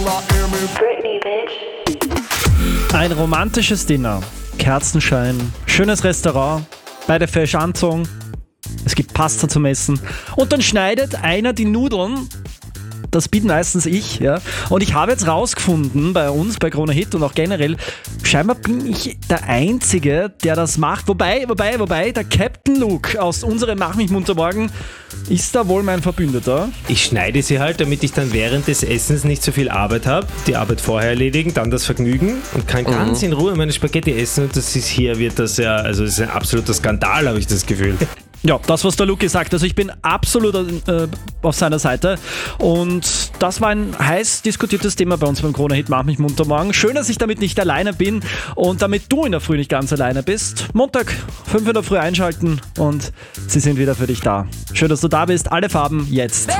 Britney, bitch. Ein romantisches Dinner, Kerzenschein, schönes Restaurant, beide fesch angezogen, es gibt Pasta zum Essen und dann schneidet einer die Nudeln. Das bin meistens ich, ja. Und ich habe jetzt rausgefunden, bei uns, bei Krone Hit und auch generell, scheinbar bin ich der Einzige, der das macht. Wobei, der Captain Luke aus unserem Mach mich munter morgen ist da wohl mein Verbündeter. Ich schneide sie halt, damit ich dann während des Essens nicht so viel Arbeit habe. Die Arbeit vorher erledigen, dann das Vergnügen und kann ganz in Ruhe meine Spaghetti essen. Und das ist hier, wird das ja, also das ist ein absoluter Skandal, habe ich das Gefühl. Ja, das, was der Luke gesagt hat. Also ich bin absolut auf seiner Seite. Und das war ein heiß diskutiertes Thema bei uns beim Krone Hit Mach mich munter morgen. Schön, dass ich damit nicht alleine bin und damit du in der Früh nicht ganz alleine bist. Montag, 5 in der Früh einschalten und sie sind wieder für dich da. Schön, dass du da bist. Alle Farben jetzt.